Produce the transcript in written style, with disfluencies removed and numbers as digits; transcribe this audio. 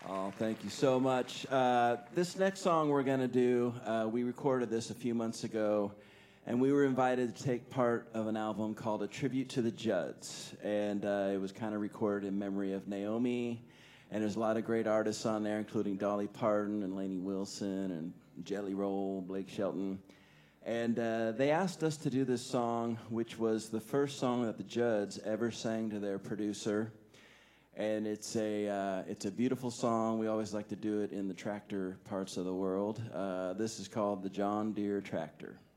Oh, thank you so much. This next song we're going to do, we recorded this a few months ago, and we were invited to take part of an album called A Tribute to the Judds. And it was kind of recorded in memory of Naomi, and there's a lot of great artists on there, including Dolly Parton and Lainey Wilson and Jelly Roll, Blake Shelton. And they asked us to do this song, which was the first song that the Judds ever sang to their producer. And it's a beautiful song. We always like to do it in the tractor parts of the world. This is called the John Deere Tractor.